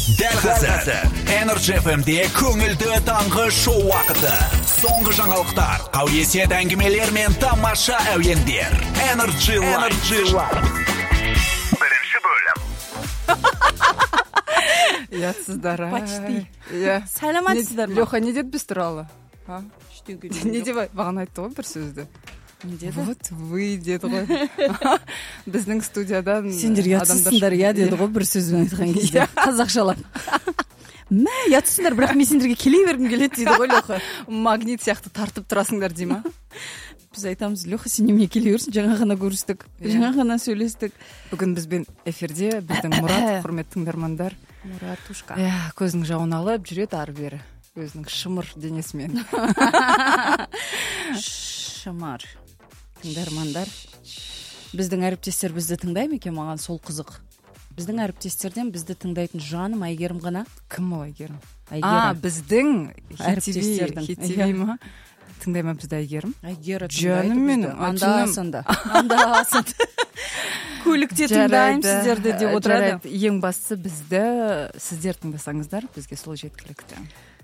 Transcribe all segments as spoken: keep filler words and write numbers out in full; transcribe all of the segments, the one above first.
Дәл қазір Energy эф эм-де көңілді таңғы шоу вақыты. Соңғы жаңалықтар, қауесет әңгімелер мен тамаша әуендер. Energy Live. Бірінші бөлім. Ясыздар. Почти. Иә. Сәлематсыздар ма? Леха, не деді біз туралы? А? Ештеңе Не деп бағана айтты ғой бір сөзді. Не деді? Вот вы деді ғой. Біздің студиядан Сендер ятсызсыңдар, я деді ғой бір сөзбен айтқан кезде. Қазақшалап. Мә, ятсызсыңдар, бірақ мен сендерге келей бергім келеді дейді ғой Леха. Магнит сияқты тартып тұрасыңдар дей ма? Біз айтамыз, Леха, сен неме келей берсің, жаңа ғана көрістік, жаңа ғана сөйлестік. Бүгін бізбен эфирде біздің Мұрат, құрметті тыңдармандар. Мұратушка. Иә, көзінің жауын алып жүреді ары бері. Өзінің шымыр денесімен. Шымыр. Тыңдармандар. Біздің әріптестер бізді тыңдай ма екен, маған сол қызық. Біздің әріптестерден бізді тыңдайтын жаным Айгерім ғана. Кім ол Айгерім? А, Айгерім. біздің Әріптестердің. хитиви ма? Тыңдай ма бізді Айгерім? Айгерім. Жаным менің, анда-санда. Анда-санда. Көлікте тыңдаймын сіздерді деп отырады. Ең бастысы бізді сіздер тыңдасаңыздар, бізге сол жеткілікті.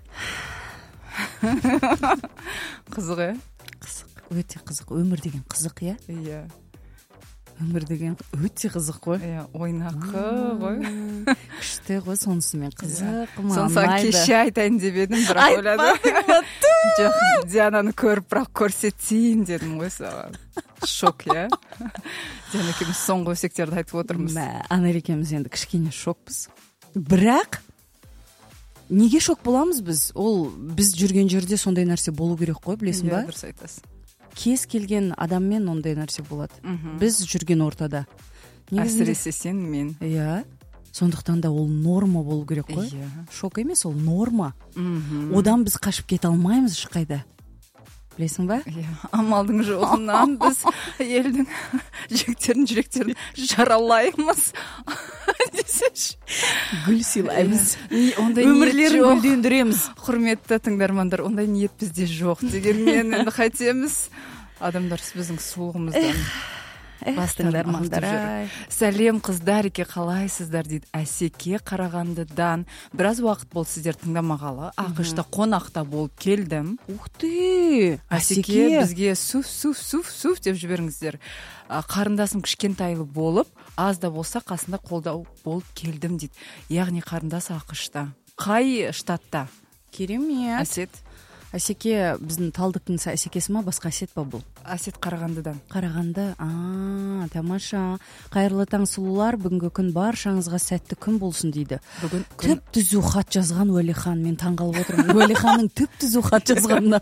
Қызық, е? Қызық, өте қызық. Өмір деген қызық, е? Иә. Өмір деген өте қызық қой. Иә, ойнақы ғой. Күшті ғой, сонысымен қызық. Сонсан кеше айтайын деп едім, бірақ ойладым. Жоқ, Диананы көріп, бірақ көрсетейін дедім ғой саған. Шок, иә? Диана екеуміз соңғы өсектерді айтып отырмыз. Мә, Анар екеуміз енді кішкене шокпыз. Бірақ неге шок боламыз біз? Ол біз жүрген жерде сондай нәрсе болу керек қой, білесің ба? Иә, дұрыс айтасың. Кез келген адаммен ондай нәрсе болады. Біз жүрген ортада. Әсіресе сен, мен. Иә. Сондықтан да ол норма болу керек қой. Иә. Шок емес, ол норма. Одан біз қашып кете алмаймыз ешқайда. Білесің ба? Иә. Амалдың жолынан біз елдің жүректерін, жүректерін жаралаймыз. Десеш. Гүл сыйлаймыз. Өмірлерін гүлдендіреміз. Құрметті тыңдармандар, ондай ниет бізде жоқ. Дегенмен енді қайтеміз. Адамдар біздің сұлуғымыздан. Бас тыңдармандар. Сәлем қыздар, еке қалайсыздар дейді. Әсеке Қарағандыдан. Біраз уақыт болды сіздер тыңдамағалы. Ақышта қонақта болып келдім. Ух ты! Әсеке бізге суф, суф, суф, суф деп жіберіңіздер. Қарындасым кішкентайлы болып, аз да болса қасында қолдау болып келдім дейді. Яғни қарындасы Ақышта. Қай штатта? Керемет. Әсет. Әсеке біздің Талдықтың әсекесі ма, басқа Әсет па бұл? Әсет Қарағандыдан. Қарағанды. А, тамаша. Қайырлы таң сұлулар, бүгінгі күн баршаңызға сәтті күн болсын дейді. Бүгін түп түзу хат жазған Уәлихан. Мен таңғалып отырмын. Уәлиханның түп түзу хат жазғанына.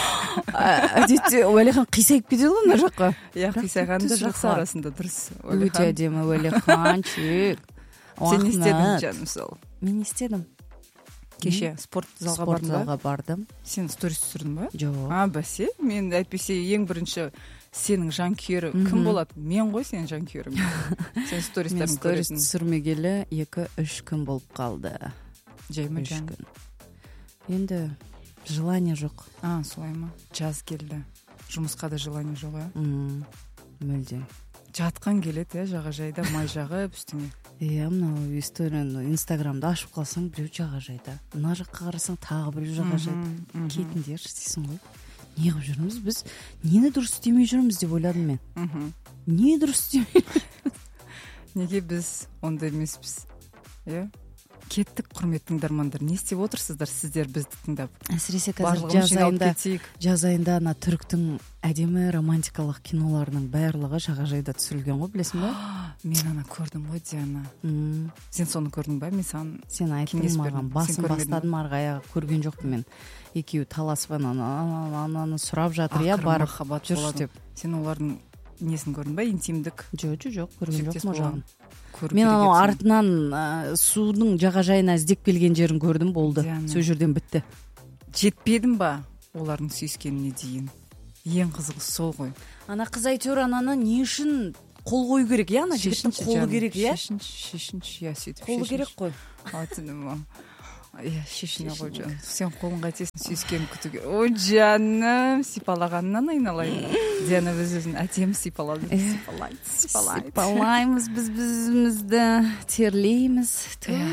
Әдетте Уәлихан қисайып кетеді ғой мына жаққа. Иә, қисайғанды жақсы арасында дұрыс. Өте әдемі Уәлиханчик. Сен не істедің жаным сол? Мен не істедім? Кеше спорт залға спорт залға бардым. Сен сторис түсірдің ба? Жоқ. А, бәсе, мен әйтпесе ең бірінші сенің жанкүйері кім болады? Мен ғой сенің жанкүйерің. Сен стористарын көретін. Сторис түсірмегелі екі үш күн болып қалды. Жай ма жан? Енді желание жоқ. А, солай ма? Жаз келді. Жұмысқа да желание жоқ, ә? Мүлде. Жатқан келеді, ә, жағажайда май жағып үстіңе. Иә, мынау историяны инстаграмда ашып қалсаң біреу жағажайда. Мына жаққа қарасаң тағы біреу жағажайда. Кетіңдер, дейсің ғой. Не қылып жүрміз біз? Нені дұрыс істемей жүрміз деп ойладым мен. Не дұрыс істемей жүрміз? Неге біз онда емеспіз? Иә? Кеттік, құрметті тыңдармандар. Не істеп отырсыздар сіздер бізді тыңдап? Әсіресе қазір жаз айында, жаз айында ана түріктің әдемі романтикалық киноларының барлығы жағажайда түсірілген ғой, білесің ба? Мен ана көрдім ғой, Диана. Сен соны көрдің ба? Мен сан сен айттың маған, басын бастадым арғая, көрген жоқпын мен. Екеуі таласып ананы сұрап жатыр, я барып жүрші деп. Сен олардың несін көрдің ба? Интимдік? Жоқ, жоқ, көрген жоқпын жағын. Мен анау артынан судың жағажайына іздеп келген жерін көрдім, болды. Сол жерден бітті. Жетпедім ба олардың сүйіскеніне дейін? Ең қызығы сол ғой. Ана қыз әйтеуір ананы не үшін қол қою керек, я? Ана жігіттің қолы керек, я? Шешінші, я сөйтіп қолы керек қой. Атыным, иә, шешіне ғой жаным. Сен қолын қайтесің сүйіскенін күтуге. Ой, жаным, сипалағаннан айналайын. Диана біз өзін әтемі сипалады. Сипалайды, сипалайды. Сипалаймыз біз бізімізді, терлейміз.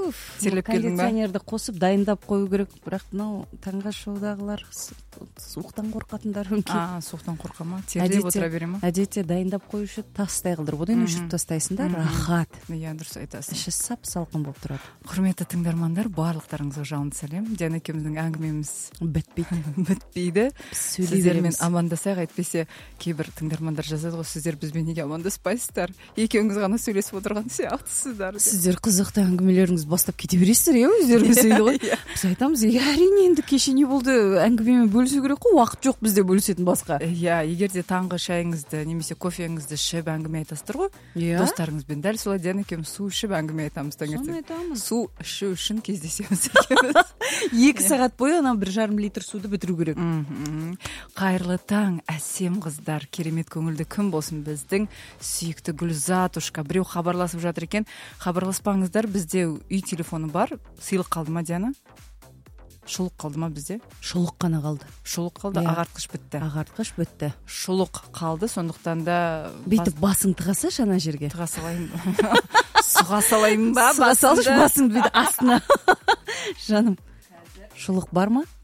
терлеп келдің ба? Кондиционерді қосып дайындап қою керек, бірақ мынау таңғы шоудағылар суықтан қорқатындар өңкей. А, суықтан қорқа ма? Терлеп отыра бере ма? Әдетте дайындап қоюшы тастай қылдырып, одан өшіріп тастайсың да, рахат. Иә, дұрыс айтасың. Іші сап салқын болып тұрады. Құрметті тыңдармандар, барлықтарыңызға жалынды сәлем. Диана екеуміздің әңгімеміз бітпейді. бітпейді. Сөйлей Сіздермен береміз. амандасайық, әйтпесе кейбір тыңдармандар жазады ғой, сіздер бізбен неге амандаспайсыздар? Екеуіңіз ғана сөйлесіп отырған сияқтысыздар. Сіздер қызықты әңгімелеріңізді бастап кете бересіздер, иә, өздеріңіз дейді ғой. Біз айтамыз, иә, әрине енді кеше не болды, әңгімемен бөлісу керек қой, уақыт жоқ бізде бөлісетін басқа. Иә, егер де таңғы шайыңызды немесе кофеңізді ішіп әңгіме айтасыздар ғой, достарыңызбен дәл солай Диана екеуміз су ішіп әңгіме айтамыз таңертең. Су ішу үшін кездесеміз екеуміз. Екі сағат бойы ана бір жарым литр суды бітіру керек. Қайырлы таң, әсем қыздар, керемет көңілді күн болсын біздің сүйікті Гүлзатушка. Біреу хабарласып жатыр екен. Хабарласпаңыздар, бізде үй телефоны бар. Сыйлық қалды ма, Диана? Шұлық қалды ма бізде? Шұлық қана қалды. Шұлық қалды, ағартқыш бітті. Ағартқыш бітті. Шұлық қалды, сондықтан да бүйтіп басың тыға салшы ана жерге. Тыға салайын. Суға салайын ба? Суға салшы басыңды бүйтіп астына. Жаным, шұлық бар ма?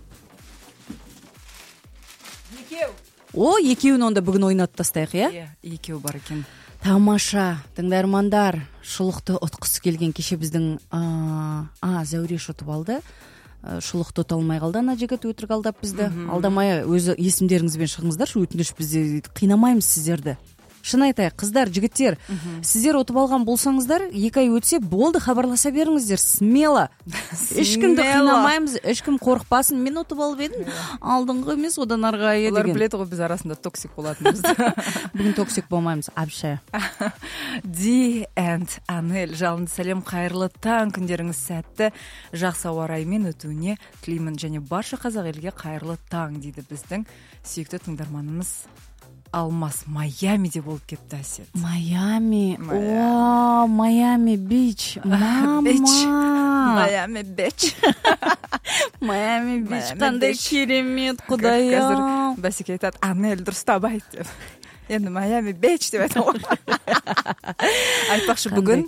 Екеу. О, екеуін онда бүгін ойнатып тастайық, иә? Иә, екеу бар екен. Тамаша, тыңдармандар, шұлықты ұтқысы келген кеше біздің а Зәуреш ұтып алды. Шұлықты ұта алмай қалды, ана жігіт өтірік алдап бізді. Алдамай өзі есімдеріңізбен шығыңыздар, өтініш, бізде қинамаймыз сіздерді. Шын айтайық, қыздар, жігіттер, сіздер ұтып алған болсаңыздар, екі ай өтсе болды, хабарласа беріңіздер, смело. Ешкімді қинамаймыз, ешкім қорықпасын. Мен ұтып алып едім, алдыңғы емес, одан арғы ай деген. Олар біледі ғой, біз арасында токсик болатынымызды. Бүгін токсик болмаймыз, абша. Ди энд Анель, жалынды сәлем, қайырлы таң, күндеріңіз сәтті, жақсы ауа райымен өтуіне тілеймін, және барша қазақ елге қайырлы таң дейді біздің сүйікті тыңдарманымыз Алмас. Майамиде болып кетті әсет. Майами. О, Майами бич. Мама. Майами бич. Майами бич. Қандай керемет, құдайым. Қазір бәсеке айтады, Анель дұрыстап айт деп. Енді Майами бич деп айтам. Айтпақшы, бүгін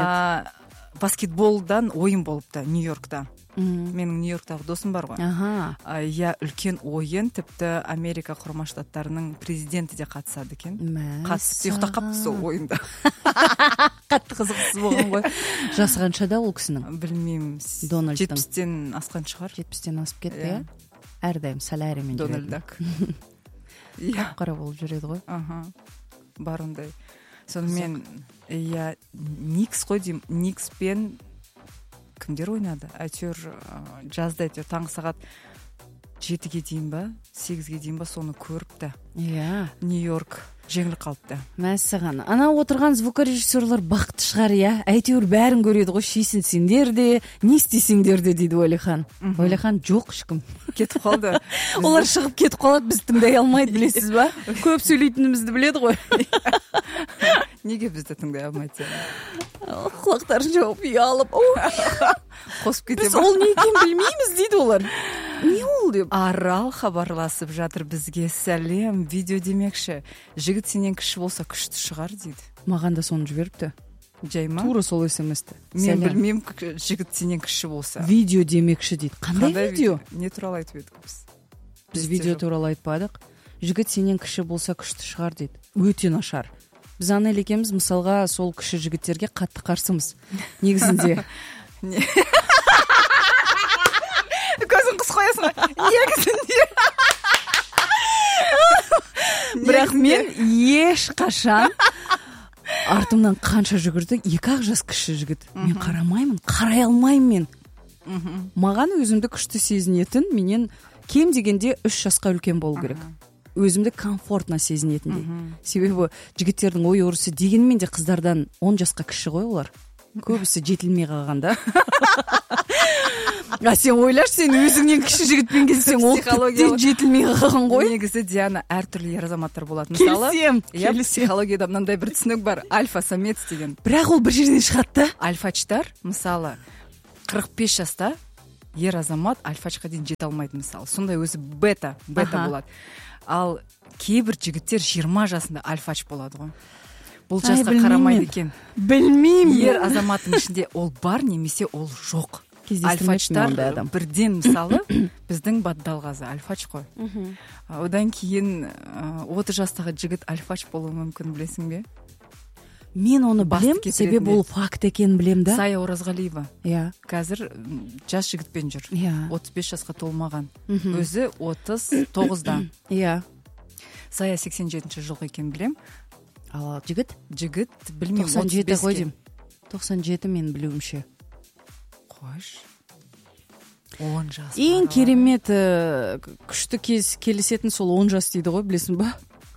баскетболдан ойын болыпты Нью-Йоркта. Менің Нью-Йорктағы досым бар ғой. Иә, үлкен ойын, тіпті Америка Құрама Штаттарының президенті де қатысады екен. Қатысып ұйықтап қапты сол ойында. Қатты қызықсыз болған ғой. Жасы қаншада ол кісінің? Білмеймін. Дональдтың. жетпістен асқан шығар. жетпістен асып кетті, иә? Әрдайым сәләремен жүреді. Дональдак. Қап-қара болып жүреді ғой. Бар ондай. Сонымен, иә, Никс қой деймін. Никс пен кімдер ойнады? Әйтеуір жазда, әйтеуір таңғы сағат жетіге дейін ба, сегізге дейін ба соны көріпті. Иә. Нью-Йорк жеңіліп қалыпты. Мәссаған. Ана отырған звукорежиссерлар бақытты шығар, иә. Әйтеуір бәрін көреді ғой, шейсін сендер де, не істесеңдер де дейді Уәлихан. Уәлихан жоқ ешкім. Кетіп қалды. Олар шығып кетіп қалады, біз тыңдай алмайды, білесіз ба? Көп сөйлейтінімізді біледі ғой. Неге бізді тыңдай алмайды? Құлақтарын жауып ұялып, қосып кете біз ол не екенін білмейміз дейді олар. Не ол деп? Арал хабарласып жатыр бізге. Сәлем, видео демекші. Жігіт сенен кіші болса күшті шығар дейді. Маған да соны жіберіпті. Жай ма? Тура сол смс-ті. Мен білмеймін, жігіт сенен кіші болса. Видео демекші дейді. Қандай видео? Не туралы айтып едік біз? Біз видео туралы айтпадық. Жігіт сенен кіші болса күшті шығар дейді. Өте нашар. Біз Анель екеуміз мысалға сол кіші жігіттерге қатты қарсымыз. Негізінде. Көзін қыс қоясың ғой. Негізінде. Бірақ мен ешқашан артымнан қанша жүгірді, екі ақ жас кіші жігіт. Мен қарамаймын, қарай алмаймын мен. Маған өзімді күшті сезінетін, менен кем дегенде үш жасқа үлкен болу керек. Өзімді комфортна сезінетіндей. Себебі жігіттердің ой өрісі дегенмен де қыздардан он жасқа кіші ғой олар. Көбісі жетілмей қалғанда. А сен ойлаш, сен өзіңнен кіші жігітпен келсең, ол тіптен жетілмей қалған ғой. Негізі Диана әртүрлі ер азаматтар болады. Мысалы, келсем, келсем. Психологияда мынандай бір түсінік бар, альфа-самец деген. Бірақ ол бір жерден шығады. Альфачтар, мысалы, қырық бес жаста ер азамат альфачқа дейін жете алмайды, мысалы. Сондай өзі бета, бета болады. Ал кейбір жігіттер жиырма жасында альфач болады ғой. бұл Ай, жасқа білмеймін қарамайды мен. екен. Білмеймін. Ер азаматтың ішінде ол бар немесе ол жоқ. Кездестірмеппін Альфачтар ондай адам. бірден мысалы біздің Баддалғазы альфач қой. А, одан кейін а, отыз жастағы жігіт альфач болуы мүмкін, білесің бе? Мен оны Басты білем, кетіретіндей. себебі ол факт екенін білем да. Сая Оразғалиева Иә. қазір м, жас жігітпен жүр. Иә. отыз бес жасқа толмаған. Мгм. Өзі отыз тоғызда. Иә. Сая сексен жетінші жылғы екенін білем. Ал жігіт Жігіт білмеймін тоқсан отыз жеті беске. ғой деймін. тоқсан жеті мен білуімше. Қойш. он жас. Ең бара. керемет э, күшті кез келісетін сол он жас дейді ғой, білесің ба?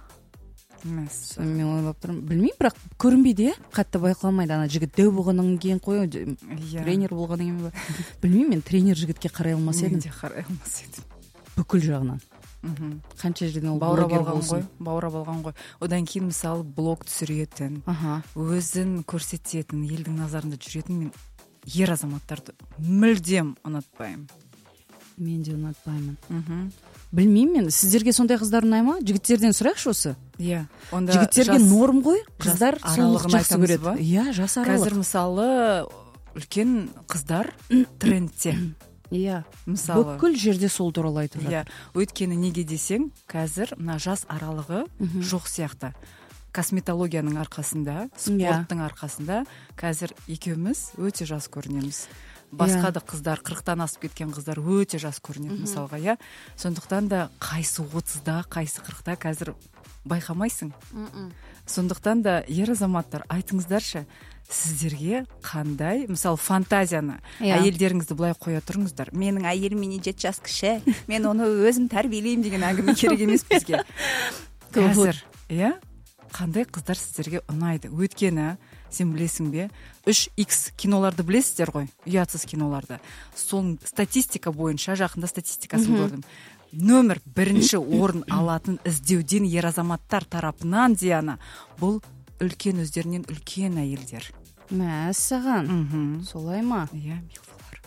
Емес. Мен ойлап тұрмын. Білмеймін, бірақ көрінбейді, иә? Қатты байқалмайды. Ана жігіт дәу болғаннан кейін қой, Иә. тренер болғаннан кейін ба? Білмеймін, мен тренер жігітке қарай алмас Мен едім. де қарай алмас едім. Бүкіл жағынан. Мгм. Қанша жерден ол Баурап блогер алған ғой, болсын. баурап алған ғой. Одан кейін мысалы блог түсіретін, Аха. өзін көрсететін, елдің назарында жүретін мен ер азаматтарды мүлдем ұнатпаймын. Мен де ұнатпаймын. Мхм. Білмеймін мен. Сіздерге сондай қыздар ұнай ма? Жігіттерден сұрайықшы осы. Иә. Онда Жігіттерге жас- норм ғой. жас Қыздар сұлулық аралығын жақсы айтамыз көреді. ба? Иә, жас Қазір аралық. мысалы үлкен қыздар трендте. Иә. Мысалы. Бүкіл жерде сол туралы айтып Иә. жатыр. Өйткені неге десең, қазір мына жас аралығы Мгм. жоқ сияқты. Косметологияның арқасында, Иә. спорттың арқасында қазір екеуміз өте жас көрінеміз. Басқа Иә. да қыздар, қырықтан асып кеткен қыздар өте жас көрінеді мысалға, иә. Сондықтан да қайсы отызда, қайсы қырықта қазір байқамайсың. Сондықтан да ер азаматтар, айтыңыздаршы, сіздерге қандай, мысалы, фантазияны, Иә. әйелдеріңізді былай қоя тұрыңыздар. Менің әйелім менен жеті жас кіші, мен оны өзім тәрбиелеймін деген әңгіме керек емес бізге. Қазір, иә, қандай қыздар сіздерге ұнайды? Өйткені, сен білесің бе, үш икс киноларды білесіздер ғой, ұятсыз киноларды. Соның статистика бойынша, жақында статистикасын көрдім. Нөмір бірінші орын алатын іздеуден ер азаматтар тарапынан, Диана, бұл үлкен өздерінен үлкен әйелдер. Мәссаған. Мхм. Солай ма? Иә, милфалар.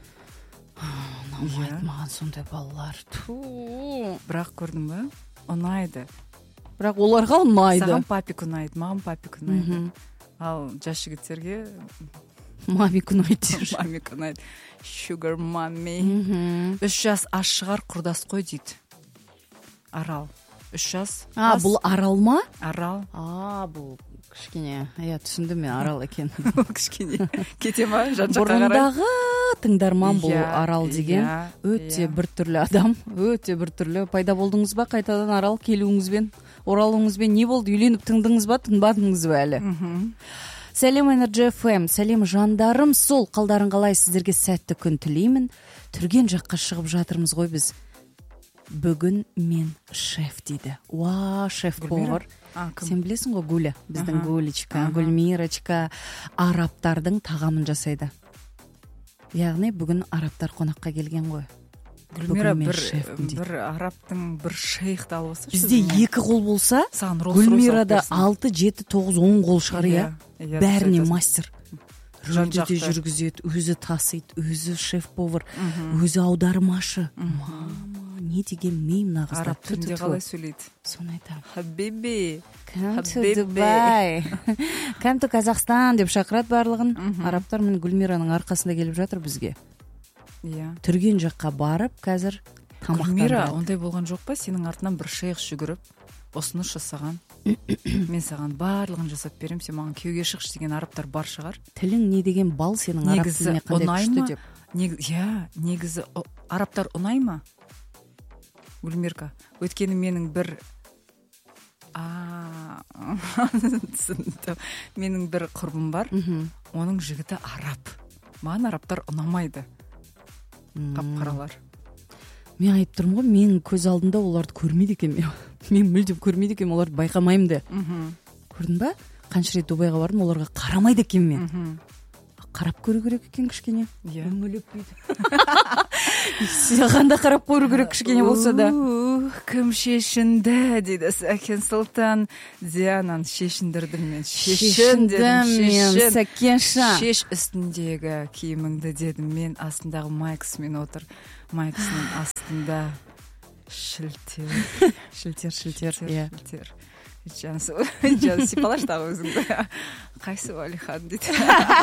Ұнамайды маған сондай балалар. Ту. Бірақ көрдің бе? Ұнайды. Бірақ оларға ұнайды. Саған папик ұнайды, маған папик ұнайды. Мгм. Ал жас жігіттерге Мамик ұнайды. мамик ұнайды. Sugar mommy. Мгм. Үш жас ас шығар, құрдас қой дейді. Арал. Үш жас. А, ас, бұл арал ма? Арал. А, бұл кішкене. Иә, түсіндім мен, арал екен. Кішкене. Кете ма? Жан жаққа қарай. Бұрындағы тыңдарман бұл Иә, арал деген иә, өте иә. біртүрлі адам, өте біртүрлі. Пайда болдыңыз ба қайтадан арал келуіңізбен, оралуыңызбен? Не болды? Үйленіп тыңдыңыз ба, тыңбадыңыз ба әлі? Мгм. Сәлем Energy эф эм, сәлем жандарым, сол қалдарың қалай, сіздерге сәтті күн тілеймін. Түрген жаққа шығып жатырмыз ғой біз. Бүгін мен шеф дейді. Уа, шеф повар. А, кім? Сен білесің ғой, Гуля, біздің Аха. Гулечка, Аха. Гүлмирочка арабтардың тағамын жасайды. Яғни бүгін арабтар қонаққа келген ғой. Гүлмира Бүгін мен бір, шефпін дейді. бір арабтың бір шейхті алып алсашы. Бізде өзіңе. екі қол болса, Саған Rolls Royce алып Гүлмирада берсін. алты, жеті, тоғыз, он қол шығар, иә. Иә, Бәріне дұрыс айтасың. мастер. Жан Рөлде де жақты. жүргізеді, өзі тасиды, өзі шеф-повар, өзі аудармашы. Мама, не деген мей мына қыздар. Араб Ту, ту, тілінде ту. қалай сөйлейді? Соны айтамын. Хабиби. Come to Хабиби. Dubai. Come to Қазақстан деп шақырады барлығын. Арабтар мен Гүлмираның арқасында келіп жатыр бізге. Иә. Түрген жаққа барып, қазір Гүлмира, тамақтандырады. ондай болған жоқ па? Сенің артынан бір шейх жүгіріп, ұсыныс жасаған. Мен саған барлығын жасап беремін, сен маған күйеуге шықшы деген арабтар бар шығар. Тілің не деген бал сенің араб Негізі тіліне қандай ұнай күшті ма? деп. Нег- Иә, негізі о- арабтар ұнай ма? Гүлмирка, өйткені менің бір а түсіндім. Менің бір құрбым бар, Мгм. оның жігіті араб. Маған арабтар ұнамайды. М. Қап-қаралар. Мен айтып тұрмын ғой, менің көз алдымда оларды көрмейді екен. Мен, мен мүлдем көрмейді екен, оларды байқамаймын да. Мгм. Көрдің ба? Қанша рет Дубайға бардым, оларға қарамайды екен мен. Мгм. Қарап көру керек екен кішкене. Иә. Үңіліп бүйтіп. Саған да қарап көру керек кішкене болса да. У, кім шешінді дейді Сәкен Сұлтан. Диананы шешіндірдім мен. Шешін дедім, мен, шешін. Сәкенша. Шеш үстіндегі киіміңді дедім мен. Астындағы майксмен отыр. Майксының астында шілтер. Шілтер, шілтер, иә. Шілтер. жанысы жаны сипалашы тағы өзіңді. Қайсы Алихан дейді.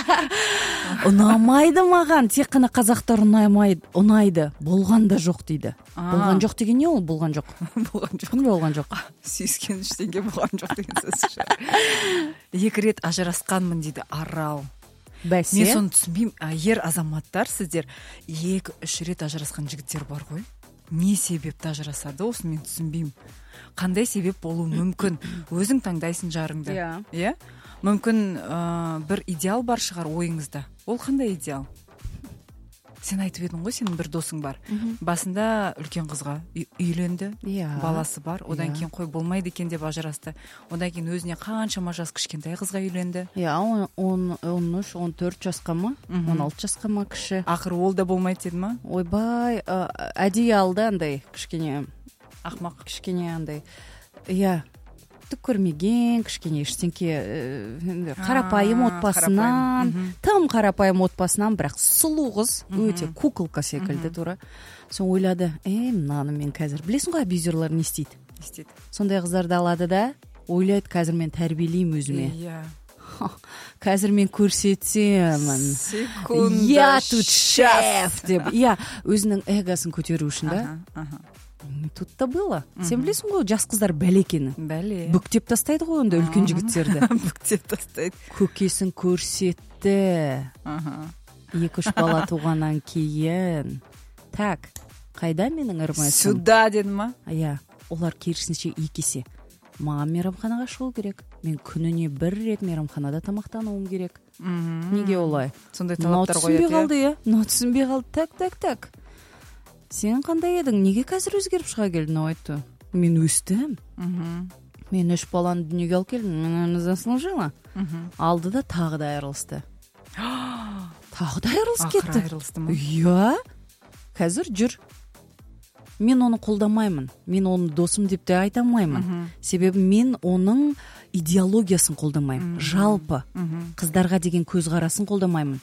Ұнамайды маған, тек қана қазақтар ұнамайды, ұнайды. Болған да жоқ дейді. Болған жоқ деген не ол? Болған жоқ. Болған жоқ. Кім болған жоқ? Сүйіскен ештеңе болған жоқ деген сөз шығар. Екі рет ажырасқанмын дейді Арал. Бәсе. Мен соны түсінбеймін. Ер азаматтар, сіздер екі үш рет ажырасқан жігіттер бар ғой. Не себепті ажырасады, осыны мен түсінбеймін. Қандай себеп болуы мүмкін? Өзің таңдайсың жарыңды. Иә. Иә? Мүмкін ә, бір идеал бар шығар ойыңызда. Ол қандай идеал? Сен айтып едің ғой, сенің бір досың бар. Басында үлкен қызға үй- үйленді, Иә. баласы бар. Одан Иә. кейін қой болмайды екен деп ажырасты. Одан кейін өзіне қаншама жас кішкентай қызға үйленді. Иә, он үш он төрт жасқа ма, он алты жасқа ма кіші. Ақыры ол да болмайды деді ма? Ойбай, ә, әдейі алды андай кішкене, Ақмақ. кішкене андай. Иә, түк көрмеген, кішкене ештеңке, ә, енді қарапайым А, отбасынан, қарапайым, мгм. тым қарапайым отбасынан, бірақ сұлу қыз, өте куколка секілді тура. Соң ойлады, е, мынаны мен қазір, білесің ғой, абьюзерлар не істейді? Не істейді? Сондай қыздарды алады да, ойлайды, қазір мен тәрбиелеймін өзіме. Иә. Қазір мен көрсетемін. Секунда. Я тут шеф деп. Иә, өзінің эгосын көтеру үшін да. Аха, аха. Тут та было. Сен білесің ғой, жас қыздар бәле екенін. Бәле. Бүктеп тастайды ғой онда үлкен жігіттерді. Бүктеп тастайды. Көкесін көрсетті. Аха. Екі үш бала туғаннан кейін. Так, қайда менің ырмайсым? Сюда деді ма? Иә, олар керісінше екі есе. Маған мейрамханаға шығу керек. Мен күніне бір рет мейрамханада тамақтануым керек. Неге олай? Сондай Мынау талаптар түсінбей қояды. қалды, иә. Мынау түсінбей қалды. Так, так, так. Сен қандай едің? Неге қазір өзгеріп шыға келдің? Мынау айтты. Мен өстім. Мгм. Мен үш баланы дүниеге алып келдім. Мен оны заслужила. Мгм. Алды да тағы да айырылысты. Тағы да айырылысып Ақыры кетті. айырылысты ма? Иә. Қазір жүр. Мен оны қолдамаймын. Мен оны досым деп те айта алмаймын. Себебі мен оның идеологиясын қолдамаймын. Жалпы қыздарға деген көзқарасын қолдамаймын.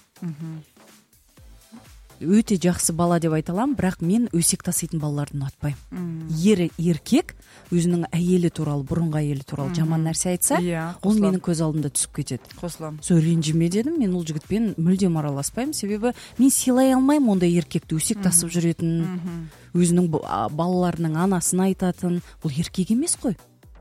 Өте жақсы бала деп айта аламын, бірақ мен өсек таситын балаларды ұнатпаймын. Ері еркек өзінің әйелі туралы, бұрынғы әйелі туралы жаман нәрсе айтса, Иә, ол қосыламын. менің көз алдымда түсіп кетеді. Қосыламын. Сол ренжіме дедім, мен ол жігітпен мүлдем араласпаймын, себебі мен сыйлай алмаймын ондай еркекті, өсек тасып жүретін, өзінің б- а, балаларының анасын айтатын. Ол еркек емес қой.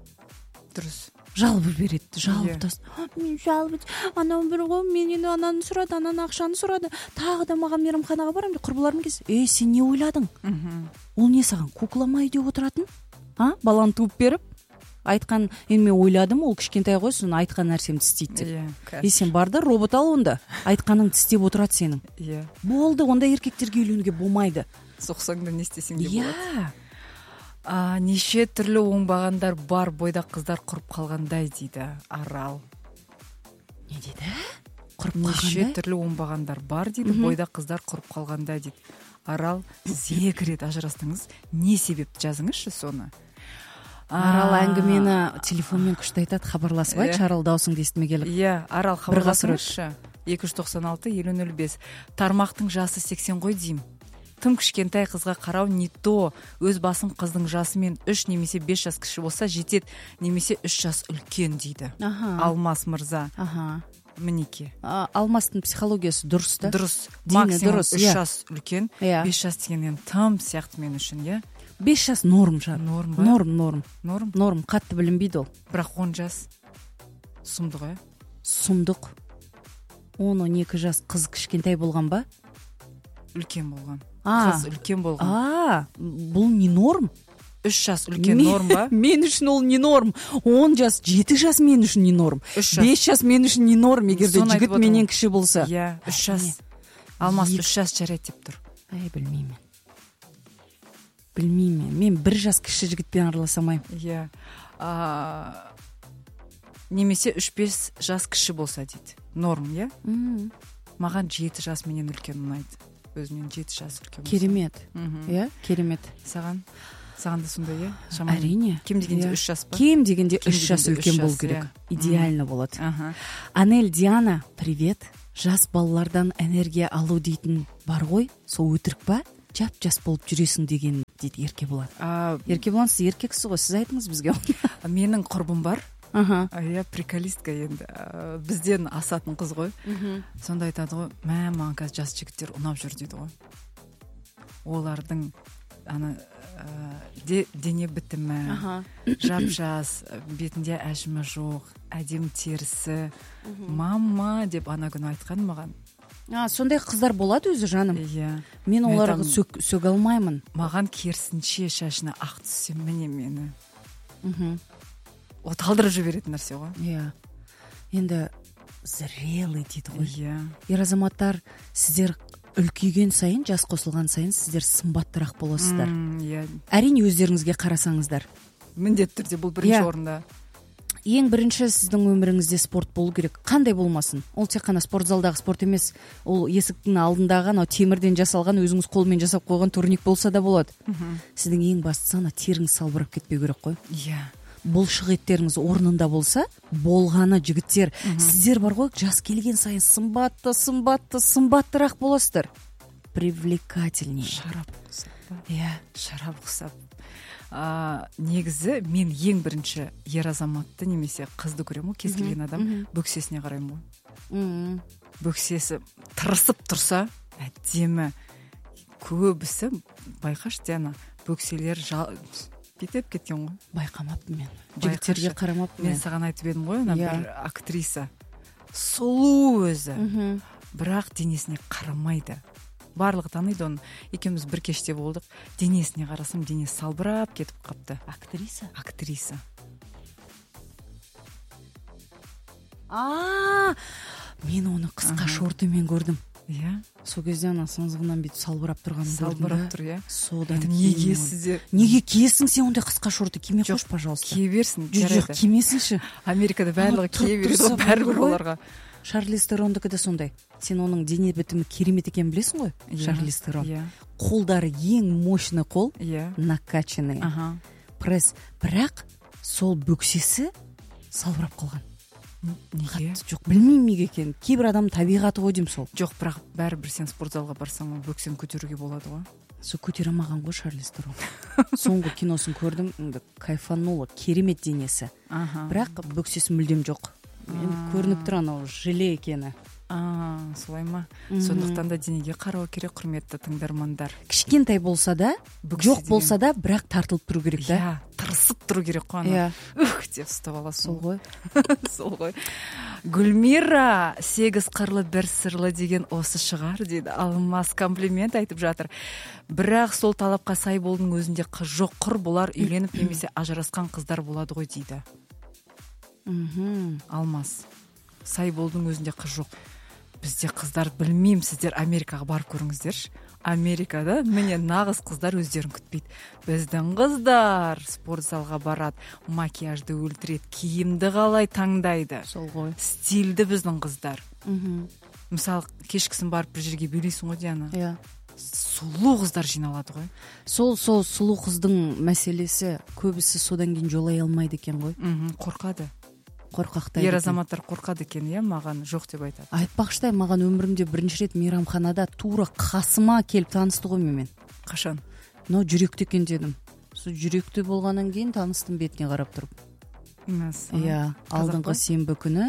Дұрыс. Жалбыр береді, жалбыр Иә. тас. Мен жалбыр, анау бір ғой, менен ананы сұрады, ананы ақшаны сұрады. Тағы да маған мейрамханаға барамын деп құрбыларым келсе, ей, сен не ойладың? Ол не саған, кукла ма үйде отыратын? А? Баланы туып беріп? Айтқан, енді мен ойладым, ол кішкентай ғой, соны айтқан нәрсемді істейді деп. Иә. И сен бар да робот ал онда. Айтқаныңды істеп отырады сенің. Иә. Болды, онда еркектерге үйленуге болмайды. Соқсаң да не істесең де болады. Иә. А, неше түрлі оңбағандар бар, бойдақ қыздар құрып қалғандай дейді Арал. Не дейді? Құрып Неше қалғандай? түрлі оңбағандар бар дейді, бойдақ қыздар құрып қалғандай дейді. Арал, сіз екі рет ажырастыңыз. Не себепті жазыңызшы соны? Арал әңгімені телефонмен күшті айтады, хабарласып айтшы, Иә. Арал даусыңды естімегелік. Иә, Арал Бір ғасыр хабарласыңызшы. екі жүз тоқсан алты елу нөл бес. Тармақтың жасы сексен ғой деймін. Тым кішкентай қызға қарау не то. Өз басым қыздың жасымен үш немесе бес жас кіші болса жетеді, немесе үш жас үлкен дейді. Аха. Алмас мырза. Аха. Мінеке. А, Алмастың психологиясы дұрыс та. Дұрыс. Дені Максимум дұрыс, үш иә. жас үлкен, Иә. бес жас дегеннен тым сияқты мен үшін, иә? бес жас норм жар. Норм ба? Норм, норм. Норм. Норм, қатты білінбейді ол. Бірақ он жас сұмдық, иә? Сұмдық. он он екі жас қыз кішкентай болған ба? Үлкен болған. А. Қыз үлкен болған. А, бұл не норм? үш жас үлкен Мен- норм ба? Мен үшін ол не норм. он жас, жеті жас мен үшін не норм. Үш жас. бес жас мен үшін не норм, егер де Соны айтып жігіт менен отырмын. кіші болса. Иә, үш жас. Алмас Екі- үш жас жарайды деп тұр. Ай, білмеймін. Білмеймін. Мен бір жас кіші жігітпен араласа алмаймын. Иә. А, немесе үш бес жас кіші болса дейді. Норм, иә? М, Маған жеті жас менен үлкен ұнайды. Өзімен жеті жас үлкен болса. Керемет. Мгм. Иә, керемет. Саған? Саған да сондай, иә? Шамамен. Әрине. Кем дегенде Иә. үш жас па? Кем дегенде Кем үш жас дегенде үлкен үш болу жас, керек. иә. Идеально болады. Аха. Анель, Диана, привет. Жас балалардан энергия алу дейтін бар ғой, сол өтірік па? Жап жас болып жүресің деген дейді Еркебұлан. Еркебұлан, сіз еркексіз ғой, сіз айтыңыз бізге. Менің құрбым бар. Аха. Я приколистка енді. Бізден асатын қыз ғой. Сонда айтады ғой, мә, маған қазір жас жігіттер ұнап жүр дейді ғой. Олардың ана дене бітімі, жап-жас, бетінде әжімі жоқ, әдем терісі. Мама деп ана күні айтқан маған. А, сондай қыздар болады өзі, жаным. Иә. Мен оларға сөге алмаймын. Маған керісінше шашына ақ түссе міне мені. Мхм. О талдырып жіберетін нәрсе ғой. Иә. Енді зрелый дейді ғой. Иә. Ер азаматтар, сіздер үлкейген сайын, жас қосылған сайын сіздер сымбаттырақ боласыздар. Иә. Әрине өздеріңізге қарасаңыздар. Міндетті түрде бұл бірінші орында. Ең бірінші сіздің өміріңізде спорт болу керек. Қандай болмасын? Ол тек қана спортзалдағы спорт емес, ол есіктің алдындағы анау темірден жасалған, өзіңіз қолмен жасап қойған турник болса да болады. Сіздің ең бастысы ана теріңіз салбырап кетпеу керек қой. Иә. Бұлшық еттеріңіз орнында болса, болғаны жігіттер, сіздер бар ғой, жас келген сайын сымбатты, сымбатты, сымбаттырақ боласыздар. Привлекательнее. Шарап құсап. Иә, шарап құсап. Негізі мен ең бірінші ер азаматты немесе қызды көремін ғой, кез келген адам бөксесіне қараймын ғой. Бөксесі тырысып тұрса, әдемі. Көбісі байқаш Диана, бөкселер кетіп кеткен ғой. Байқамаппын мен. Жігіттерге қарамаппын мен. Мен саған айтып едім ғой, ана бір актриса. Сұлу өзі. Бірақ денесіне қарамайды. Барлығы таниды оны. Екеуміз бір кеште болдық. Денесіне қарасам, денесі салбырап кетіп қапты. Актриса? Актриса. А, мен оны қысқа шортымен көрдім. Иә. Сол кезде ана сыңзығынан бүйтіп салбырап тұрғанын көрдім. Салбырап тұр, иә. Содан неге сіздер? Неге киесің сен ондай қысқа шорты? Киме қош, пожалуйста. Кие берсін. Жоқ, кимесінші. Америкада барлығы кие береді, бәрібір оларға. Шарлиз Терондікі де сондай. Сен оның дене бітімі керемет екенін білесің ғой? Шарлиз Терон. Қолдары ең мощный қол, накачанный. Пресс. Бірақ сол бөксесі салбырап қалған. Неге? Жоқ, білмеймін неге екенін. Кейбір адам табиғаты ғой деймін сол. Жоқ, бірақ бәрібір сен спортзалға барсаң, бөксені көтеруге болады ғой. Сол көтере алмаған ғой Шарлиз Терон. Соңғы киносын көрдім, кайфанула, керемет денесі. Бірақ бөксесі мүлдем жоқ. Көрініп тұр анау желе екені. А, солай ма? Сондықтан да денеге қарау керек, құрметті тыңдармандар. Кішкентай болса да, жоқ болса да, бірақ тартылып тұру керек та. Иә, тырысып тұру керек қой ана. Ух, деп ұстап аласың. Сол ғой. Сол ғой. Гүлмира, сегіз қырлы бір сырлы деген осы шығар дейді. Алмас комплимент айтып жатыр. Бірақ сол талапқа сай болдың өзінде қыз жоқ, құр бұлар үйленіп немесе ажырасқан қыздар болады ғой дейді. Алмас, сай болдың өзінде қыз жоқ. Бізде қыздар, білмеймін, сіздер Америкаға барып көріңіздерші. Америкада міне нағыз қыздар өздерін күтпейді. Біздің қыздар спортзалға барады, макияжды өлтіреді, киімді қалай таңдайды. Сол ғой. Стильді біздің қыздар. Мысалы, кешкісін барып бір жерге билейсің ғой, Диана. Иә. Сұлу қыздар жиналады ғой. Сол сол сұлу қыздың мәселесі, көбісі содан кейін жолай алмайды екен ғой. Қорқады. Қорқақтайды. Ер азаматтар қорқады екен, иә, маған жоқ деп айтады. Айтпақшыдай, маған өмірімде бірінші рет мейрамханада тура қасыма келіп танысты ғой менімен. Қашан? Но жүректе екен дедім. Сол жүректе болғаннан кейін таныстым, бетіне қарап тұрып. Иә, алдыңғы сенбі күні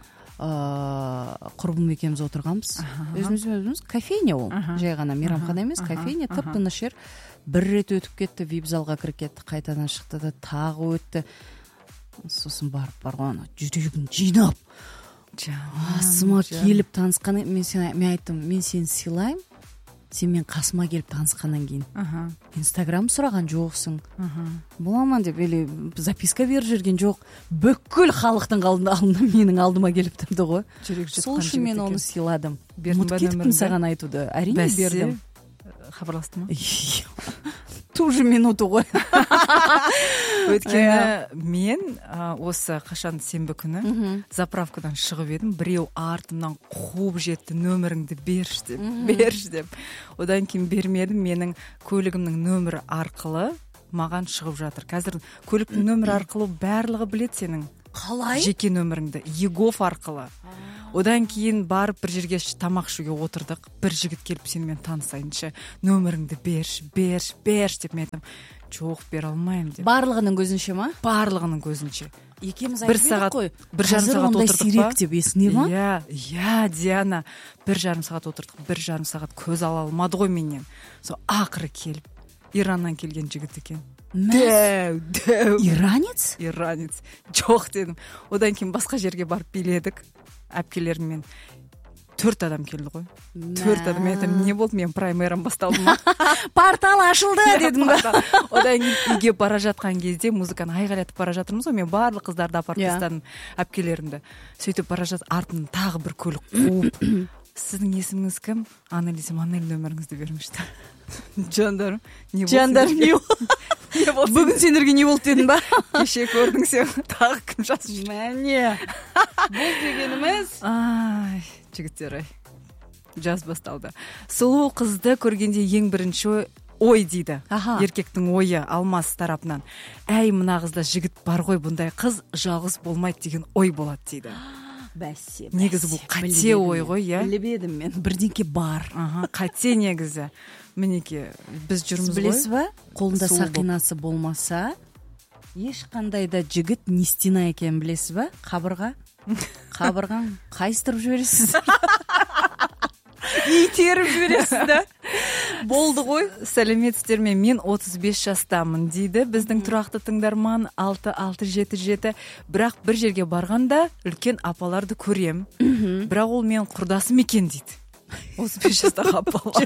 құрбым екеуміз отырғанбыз. Өзіміз өзіміз кофейня ол. Жай ғана мейрамхана емес, кофейня, тып-тыныш жер. Бір рет өтіп кетті, вип залға кіріп кетті, қайтадан шықты да тағы өтті. Сосын барып барған жүрегін жинап асыма келіп танысқан. Мен сен мен айттым, мен сені сыйлаймын, сен мен қасыма келіп танысқаннан кейін инстаграм сұраған жоқсың, боламан деп или записка беріп жүрген жоқ. Бүкіл халықтың алдында менің алдыма келіп тұрды ғой. Сол үшін мен оны сыйладым. Ұмытып кетіппін саған айтуды. Әрине бердім. Хабарласты ма? Ту же минуту ғой. Өйткені мен осы қашан сенбі күні заправкадан шығып едім, біреу артымнан қуып жетті, нөміріңді берші деп, берші деп. Одан кейін бермедім, менің көлігімнің нөмірі арқылы маған шығып жатыр. Қазір көліктің нөмірі арқылы барлығы білет сенің қалай? жеке нөміріңді егов арқылы. Одан кейін барып бір жерге тамақ ішуге отырдық. Бір жігіт келіп сенімен танысайыншы, нөміріңді берші, берші, берші деп мен айтам. Жоқ, бере алмаймын деп. Барлығының көзінше ма? Барлығының көзінше. Екеуміз бір айтып сағат, едік қой. бір жарым Қазір сағат ондай отырдық сирек па? деп есіңде ма? Иә, иә, Диана. Бір жарым сағат отырдық, бір жарым сағат көз ала алмады ғой менен. Сол ақыры келіп, Ираннан келген жігіт екен. Дәу, дәу. Иранец? Иранец. Жоқ дедім. Одан кейін басқа жерге барып биледік. Әпкелеріммен. Төрт адам келді ғой. Төрт адам. Мен айтам, не болды? Мен праймерам басталды ма? Портал ашылды дедім ба? Одан кейін үйге бара жатқан кезде музыканы айғайлатып бара жатырмыз ғой. Мен барлық қыздарды апарып тастадым, әпкелерімді. Сөйтіп бара жатып, артынан тағы бір көлік қуып. Сіздің есіміңіз кім? Анель десем, Анель нөміріңізді беріңізші. Жандарым, не болды? Жандарым, не болды? Бүгін сендерге не болды дедің ба? Кеше көрдің сен, тағы кім жазып жүр? Мәне. Бұл дегеніміз. Ай, жігіттер ай. Жаз басталды. Сұлу қызды көргенде ең бірінші ой дейді. Еркектің ойы Алмас тарапынан. Әй, мына қызда жігіт бар ғой, бұндай қыз жалғыз болмайды деген ой болады дейді. Бәсе, бәсе. Негізі бұл қате ой ғой, иә? Біліп едім мен. Бірдеңке бар. Аха, қате негізі. Мінеке, біз жүрміз ғой. Білесіз ба? Қолында сақинасы болмаса, ешқандай да жігіт не стена екенін білесіз ба? Қабырға. Қабырған қайыстырып жібересіз. Итеріп жібересіз да. Болды ғой. Сәлеметсіздер ме? Мен отыз бес жастамын дейді. Біздің тұрақты тыңдарман алты алты жеті жеті. Бірақ бір жерге барғанда үлкен апаларды көрем. Бірақ ол мен құрдасым екен дейді. отыз бес жастағы апалар.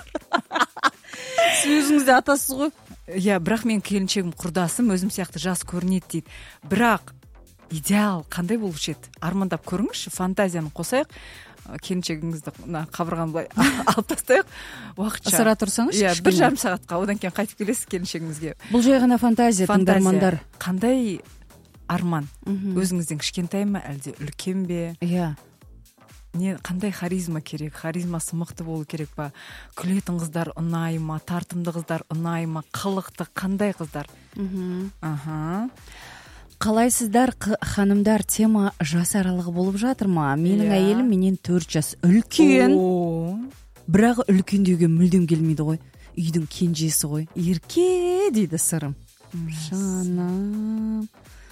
Сіз өзіңізде атасыз ғой. Иә, бірақ мен келіншегім құрдасым, өзім сияқты жас көрінеді дейді. Бірақ идеал қандай болушы еді? Армандап көріңізші, фантазияны қосайық. Келіншегіңізді қабырған былай алып тастайық. Уақытша асыра тұрсаңыз, иә, бір жарым сағатқа, одан кейін қайтып келесіз келіншегіңізге. Бұл жай ғана фантазия, тыңдармандар. Қандай арман? Өзіңізден кішкентай ма, әлде үлкен бе? Иә. Не, қандай харизма керек? Харизмасы мықты болу керек па? Күлетін қыздар ұнай ма? Тартымды қыздар ұнай ма? Қылықты қандай қыздар? Аха. Қалайсыздар ханымдар, тема жас аралығы болып жатыр ма? Менің әйелім менен төрт жас үлкен. Бірақ үлкен деуге мүлдем келмейді ғой. Үйдің кенжесі ғой. Ерке дейді сырым. Жаным.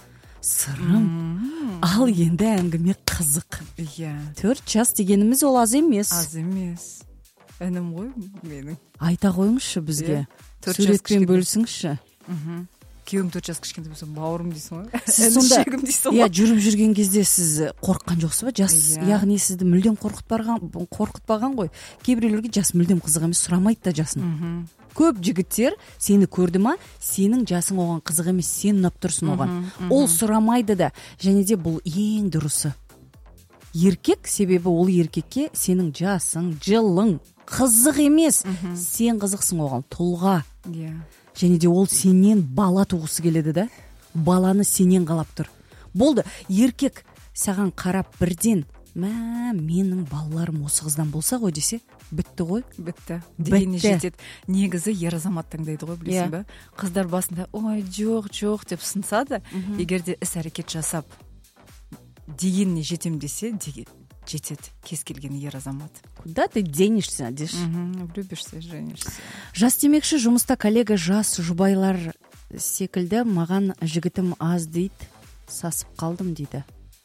Сырым. Ал енді әңгіме қызық. Иә. Төрт жас дегеніміз ол аз емес. Аз емес. Інім ғой менің. Айта қойыңызшы бізге. Суретпен бөлісіңізші. Күйеуім төрт жас кішкентай болса, бауырым дейсің ғой. Сіз сонда, иә, жүріп жүрген кезде сіз қорыққан жоқсыз ба? Жас, яғни сізді мүлдем қорқытпаған ғой. Кейбіреулерге жас мүлдем қызық емес, сұрамайды да жасын. Көп жігіттер сені көрді ма, сенің жасың оған қызық емес, сен ұнап тұрсың оған. Ол сұрамайды да, және де бұл ең дұрысы. Еркек, себебі ол еркекке сенің жасың, жылың қызық емес, сен қызықсың оған, тұлға. Иә. Және де ол сенен бала туғысы келеді да, баланы сенен қалап тұр. Болды, еркек саған қарап бірден, мә, менің балаларым осы қыздан болса ғой десе, бітті ғой. Бітті. Дегеніне жетеді. Негізі ер азамат таңдайды ғой, білесің бе? Қыздар басында, ой, жоқ, жоқ деп сынсады, егерде іс әрекет жасап, дегеніне жетем десе, жетеді кез келген ер азамат. Куда ты денешься, деш? Влюбишься, женишься. Жас демекші, жұмыста коллега жас жұбайлар секілді, маған жігітім аз дейді, сасып қалдым дейді.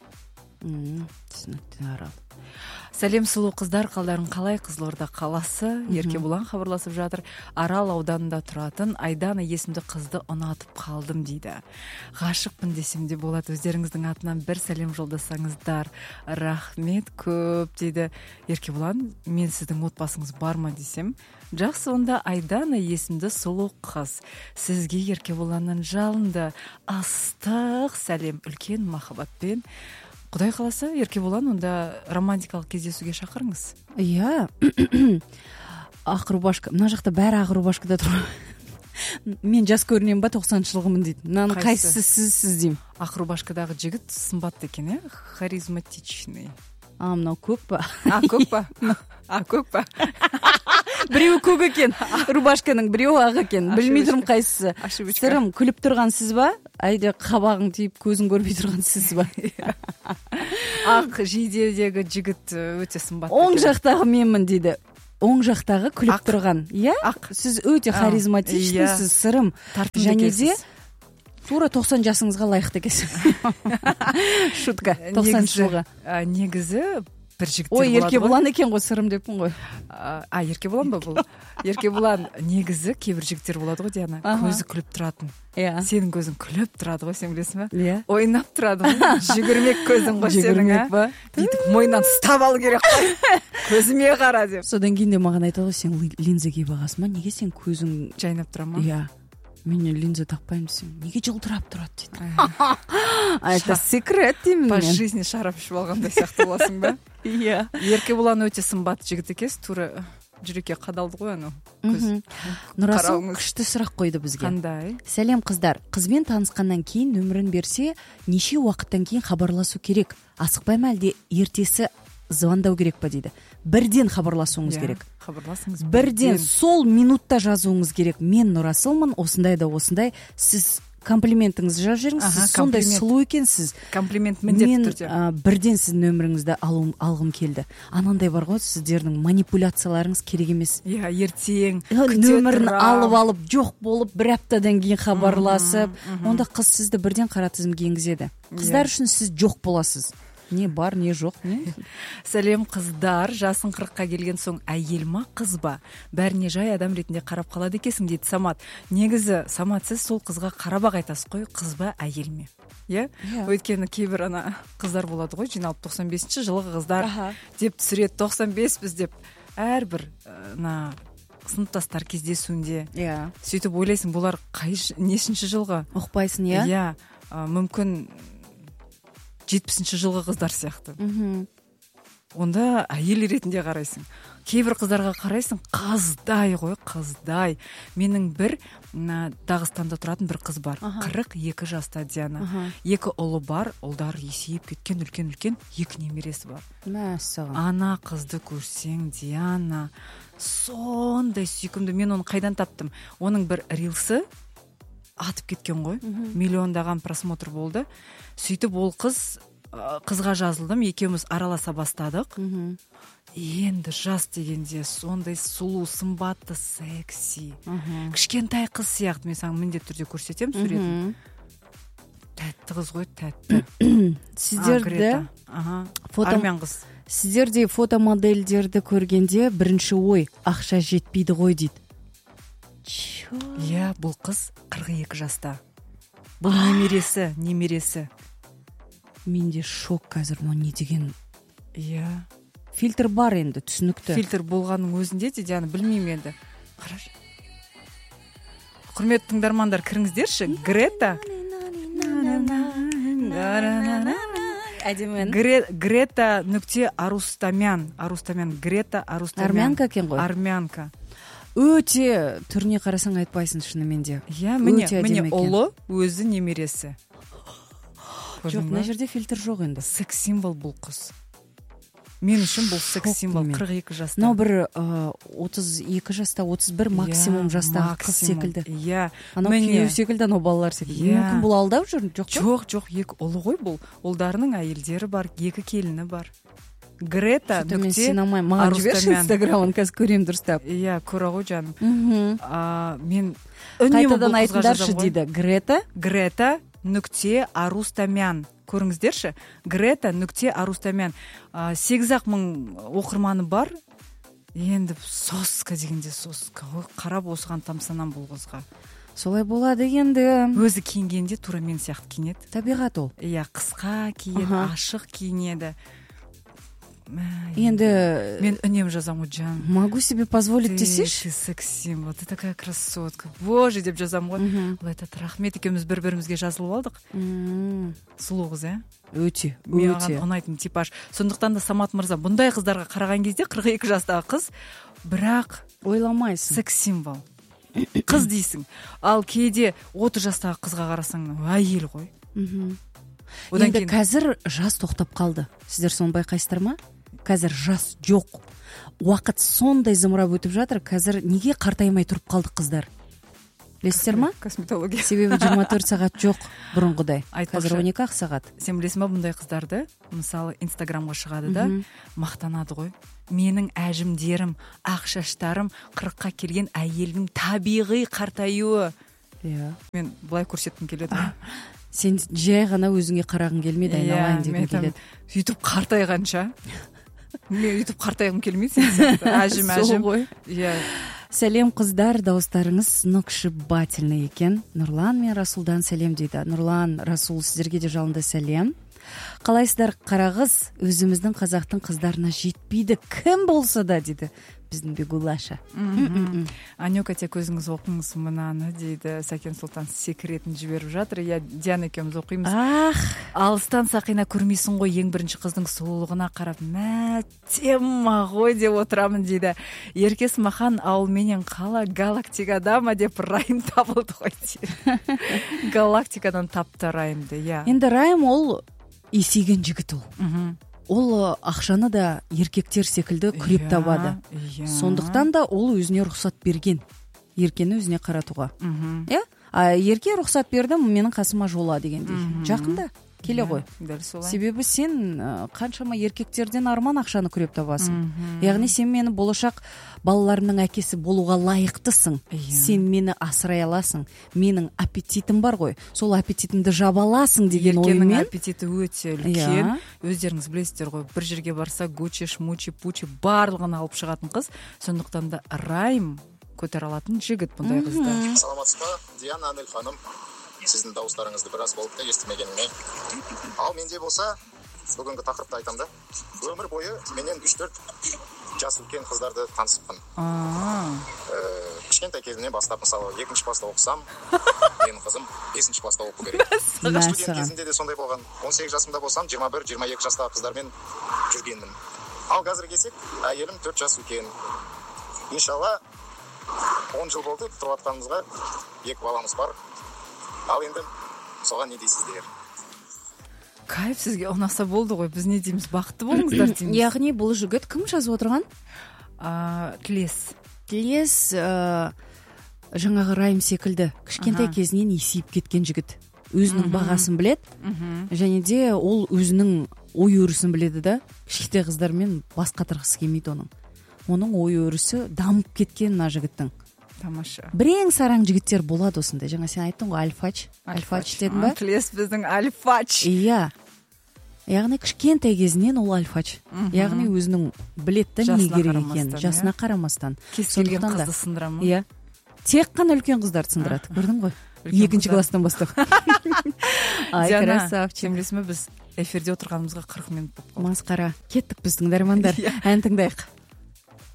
Түсінікті, Арал. Сәлем сұлу қыздар, қалдарың қалай? Қызылорда қаласы, Еркебұлан хабарласып жатыр. Арал ауданында тұратын Айдана есімді қызды ұнатып қалдым дейді. Ғашықпын десем де болады, өздеріңіздің атынан бір сәлем жолдасаңыздар. Рахмет көп дейді. Еркебұлан, мен сіздің отбасыңыз бар ма десем, жақсы, онда Айдана есімді сұлу қыз. Сізге Еркебұланнан жалынды астық сәлем, үлкен махаббатпен. Құдай қаласа, Еркебұлан, онда романтикалық кездесуге шақырыңыз. Иә. Ақ рубашка. Мына жақта бәрі ақ рубашкада тұр. Мен жас көрінем ба, тоқсаныншы жылғымын дейді. Мынаны қайсысы сіз сіз деймін. Ақ рубашкадағы жігіт сымбатты екен, е? Харизматичный. А, мынау көк па? А, көк па? А, көк па? біреуі көк екен рубашканың, біреуі ақ екен, білмей тұрмын қайсысы. Сырым, күліп тұрған сіз ба, әлде қабағың тиіп көзің көрмей тұрған сіз ба? Ақ жейдедегі жігіт өте сымбатты. Оң жақтағы менмін дейді. Оң жақтағы күліп тұрған. Иә? Сіз өте харизматичнісіз, Сырым. Және де тура тоқсан жасыңызға лайықты екенсіз. Шутка. тоқсаныншы жылға. Негізі бір жігіттер болады ғой. Ой, Еркебұлан екен ғой, Сырым деппін ғой. А, Еркебұлан ба бұл? Еркебұлан негізі кейбір жігіттер болады ғой, Диана. Көзі күліп тұратын. Сенің көзің күліп тұрады ғой, сен білесің ба? Ойнап тұрады ғой. Жүгірмек көзің ғой сенің. Жүгірмек ба? Бүйтіп мойнан ұстап алу керек қой. Көзіме қара деп. Содан кейін де маған айтады ғой, сен линза киіп алғансың ба? Неге сен көзің жайнап тұра ма? Иә. Мен линза тақпаймын десем, неге жылтырап тұрады дейді. Это секрет деймін мен. По жизни шарап ішіп алғандай сияқты боласың ба? Иә. Еркебұлан өте сымбатты жігіт екенсіз, тура жүрекке қадалды ғой анау. Нұрасыл күшті сұрақ қойды бізге. Қандай? Сәлем қыздар, қызбен танысқаннан кейін нөмірін берсе, неше уақыттан кейін хабарласу керек? Асықпай ма әлде ертесі звондау керек па дейді. Бірден хабарласуыңыз керек. Хабарласыңыз. Бірден сол минутта жазуыңыз керек. Мен Нұрасылмын, осындай да осындай. Сіз комплиментіңізді жазып жіберіңіз. Сіз сондай сұлу екенсіз. Комплимент міндетті түрде. Мен бірден сіздің нөміріңізді алғым келді. Анандай бар ғой, сіздердің манипуляцияларыңыз керек емес. Иә, ертең нөмірін алып алып жоқ болып бір аптадан кейін хабарласып, онда қыз сізді бірден қара тізімге енгізеді. Қыздар үшін сіз жоқ боласыз. Не бар, не жоқ, не? Сәлем қыздар, жасың қырыққа келген соң әйел ма, қыз ба? Бәріне жай адам ретінде қарап қалады екесің дейді Самат. Негізі, Самат, сіз сол қызға қарап-ақ айтасыз ғой, қыз ба, әйел ме? Иә? Өйткені кейбір ана қыздар болады ғой, жиналып тоқсан бесінші жылғы қыздар деп түсіреді, тоқсан беспіз деп. Әрбір ана сыныптастар кездесуінде. Иә. Сөйтіп ойлайсың, бұлар қай нешінші жылғы? Ұқпайсың, иә? Иә, мүмкін жетпісінші жылғы қыздар сияқты. Онда әйел ретінде қарайсың. Кейбір қыздарға қарайсың, қыздай ғой, қыздай. Менің бір Дағыстанда тұратын бір қыз бар. қырық екі жаста Диана. Екі ұлы бар, ұлдар есейіп кеткен, үлкен-үлкен, екі немересі бар. Мәссаған. Ана қызды көрсең, Диана, сондай сүйкімді. Мен оны қайдан таптым? Оның бір рилсы атып кеткен ғой. Миллиондаған просмотр болды. Сөйтіп ол қыз қызға жазылдым, екеуміз араласа бастадық. Енді жас дегенде сондай сұлу, сымбатты, секси. Кішкентай қыз сияқты, мен саған міндетті түрде көрсетемін суретін. Тәтті қыз ғой, тәтті. Сіздерді армян қыз. Сіздерде фотомодельдерді көргенде бірінші ой, ақша жетпейді ғой дейді. Иә, бұл қыз қырық екі жаста. Бұл немересі, немересі. Менде шок қазір, но не деген. Иә. Фильтр бар енді, түсінікті. Фильтр болғанның өзінде де, Диана, білмеймін енді. Қараш. Құрметті тыңдармандар, кіріңіздерші. Грета. Грета нүкте Арустамян. Арустамян. Грета Арустамян. Армянка екен ғой? Армянка. Өте түріне қарасаң айтпайсың шынымен де. Иә, міне, міне ұлы, өзі немересі. Жоқ, мына жерде фильтр жоқ енді. Секс символ бұл қыз. Мен үшін бұл секс символ, қырық екі жаста. Мынау бір отыз екі жаста, отыз бір максимум жастағы қыз секілді. Иә. Анау күйеу секілді, анау балалар секілді. Мүмкін бұл алдап жүр, жоқ? Жоқ, жоқ, екі ұлы ғой бұл. Ұлдарының әйелдері бар, екі келіні бар. Грета нүкте маған жіберші инстаграмын, қазір көрем дұрыстап. Иә, көре ғой жаным. Мен қайтадан айтыңдаршы дейді. Грета Грета нүкте Арустамян. Көріңіздерші. Грета нүкте Арустамян. Сегіз ақ мың оқырманы бар. Енді соска дегенде соска. Қарап осыған тамсанам бұл қызға. Солай болады енді. Өзі киінгенде тура мен сияқты киінеді. Табиғат ол. Иә, қысқа киеді, ашық киінеді. Енді мен үнем жазамын, жан. Могу себе позволить десейші? Ты сексим, вот ты такая красотка. Боже, деп жазамын ғой. Ол айтады, рахмет, екеуміз бір-бірімізге жазылып алдық. Сұлу қыз, ә? Өте, өте. Маған ұнайтын типаж. Сондықтан да Самат мырза, бұндай қыздарға қараған кезде қырық екі жастағы қыз, бірақ ойламайсың. Секс символ. Қыз дейсің. Ал кейде отыз жастағы қызға қарасаң, әйел ғой. Енді қазір жас тоқтап қалды. Сіздер соны байқайсыздар ма? қазір жас жоқ, уақыт сондай зымырап өтіп жатыр, қазір неге қартаймай тұрып қалдық қыздар? Білесіздер ма? Косметология. Себебі жиырма төрт сағат жоқ бұрынғыдай. Айтпақшы, Қазір он екі ақ сағат. Сен білесің ба бұндай қыздарды? Мысалы, инстаграмға шығады да, мақтанады ғой. Менің әжімдерім, ақ шаштарым қырыққа келген әйелдің табиғи қартаюы. Иә. Мен былай көрсеткім келеді. Сен жай ғана өзіңе қарағың келмейді, айналайын дегің келеді. Сөйтіп қартайғанша. Мен өйтіп қартайғым келмейді. Әжім, әжім. Иә. Сәлем қыздар, дауыстарыңыз сногсшибательный екен. Нұрлан мен Расулдан сәлем дейді. Нұрлан, Расул, сіздерге де жалынды сәлем. Қалайсыздар, қарағыз, өзіміздің қазақтың қыздарына жетпейді, кім болса да дейді. Біздің Бегулаша. Анюка, тек өзіңіз оқыңыз мынаны дейді. Сәкен Сұлтан секретін жіберіп жатыр. Я Диана екеуміз оқимыз. Ах, алыстан Сақина көрмейсің ғой, ең бірінші қыздың сұлулығына қарап, мә, тема ғой деп отырамын дейді. Еркес Махан, ауыл менен қала галактикада ма деп райым табылды ғой дейді. Галактикадан тапты райымды, иә. Енді райым ол есейген жігіт ол. Ол ақшаны да еркектер секілді күреп табады. Сондықтан да ол өзіне рұқсат берген. Еркені өзіне қаратуға. Иә? А ерке рұқсат берді, менің қасыма жола дегендей. Жақында келе ғой. Себебі сен қаншама еркектерден арман ақшаны күреп табасың. Яғни сен мені болашақ балаларымның әкесі болуға лайықтысың. Сен мені асырай аласың. Менің аппетитім бар ғой. Сол аппетитімді жабаласың деген оймен. Еркенің аппетиті өте үлкен. Өздеріңіз білесіздер ғой, бір жерге барса Гуччи, Шмучи, Пучи барлығын алып шығатын қыз. Сондықтан да райым көтер алатын жігіт бұндай қызды. Саламатсыз ба, Диана Анель ханым? Сіздің дауыстарыңызды біраз болыпты естімегеніме. Ал менде болса, бүгінгі тақырыпты айтам да. Өмір бойы менен үш төрт жас үлкен қыздарды танысыппын. Кішкентай кезімнен бастап, мысалы, екінші класста оқысам, менің қызым бесінші класста оқу керек. Студент кезінде де сондай болған. он сегіз жасымда болсам, жиырма бір жиырма екі жастағы қыздармен жүргенмін. Ал қазір келсек, әйелім төрт жас үлкен. Иншалла, он жыл болды тұрып атқанымызға, екі баламыз бар. Ал енді соған не дейсіздер? Кайф, сізге ұнаса болды ғой. Біз не дейміз? Бақытты болыңыздар дейміз. Яғни бұл жігіт кім жазып отырған? Тілес. Тілес жаңағы райым секілді кішкентай кезінен есейіп кеткен жігіт. Өзінің бағасын білет, және де ол өзінің ой өрісін біледі да. Кішкентай қыздармен бас қатырғысы келмейді оның. Оның ой өрісі дамып кеткен мына жігіттің. Тамаша. Бірең сараң жігіттер болады осындай. Жаңа сен айттың ғой, альфач. Альфач дедің ба? Тілес біздің альфач. Иә. Яғни кішкентай кезінен ол альфач. Яғни өзінің білетті не керек екен, жасына қарамастан. Кез келген қызды сындыра ма? Иә. Тек қана үлкен қыздарды сындырады. Көрдің ғой? Екінші класстан бастап. Ай, красавчик. Сен білесің бе, біз эфирде отырғанымызға қырық минут болып қалды. Масқара. Кеттік біздің дармандар. Ән тыңдайық.